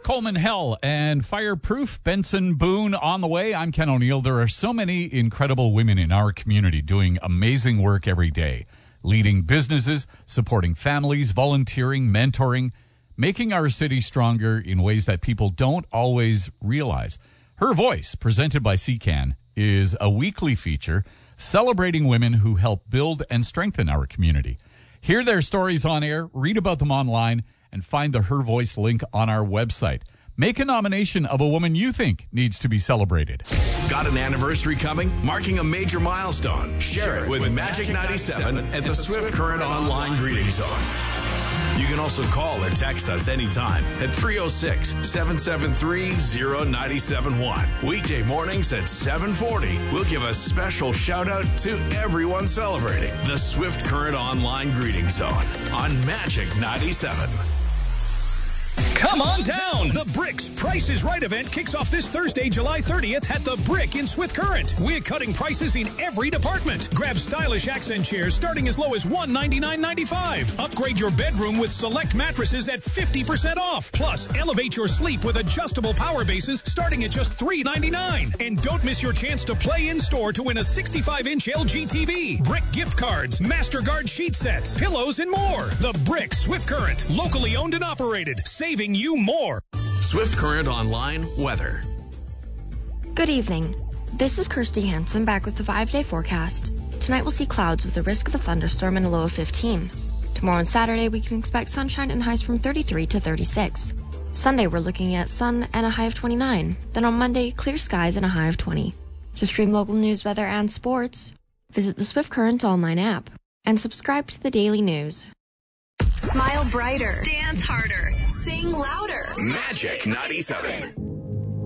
Coleman Hell and Fireproof Benson Boone on the way. I'm Ken O'Neill. There are so many incredible women in our community doing amazing work every day, leading businesses, supporting families, volunteering, mentoring, making our city stronger in ways that people don't always realize. Her Voice, presented by CCAN, is a weekly feature celebrating women who help build and strengthen our community. Hear their stories on air, read about them online, and find the Her Voice link on our website. Make a nomination of a woman you think needs to be celebrated. Got an anniversary coming? Marking a major milestone? Share it with Magic 97 at the Swift Current Online Greeting Zone. You can also call or text us anytime at 306-773-0971. Weekday mornings at 7:40. We'll give a special shout out to everyone celebrating the Swift Current Online Greeting Zone on Magic 97. Come on down! The Bricks Price is Right event kicks off this Thursday, July 30th at The Brick in Swift Current. We're cutting prices in every department. Grab stylish accent chairs starting as low as $199.95. Upgrade your bedroom with select mattresses at 50% off. Plus, elevate your sleep with adjustable power bases starting at just $399. And don't miss your chance to play in-store to win a 65-inch LG TV, Brick gift cards, MasterGuard sheet sets, pillows, and more. The Brick Swift Current, locally owned and operated, saving you more. Swift Current Online Weather. Good evening. This is Kirsty Hansen back with the 5-day forecast. Tonight we'll see clouds with a risk of a thunderstorm and a low of 15. Tomorrow and Saturday we can expect sunshine and highs from 33 to 36. Sunday we're looking at sun and a high of 29. Then on Monday, clear skies and a high of 20. To stream local news, weather, and sports, visit the Swift Current online app and subscribe to the daily news. Smile brighter. Dance harder. Sing louder. Magic 97.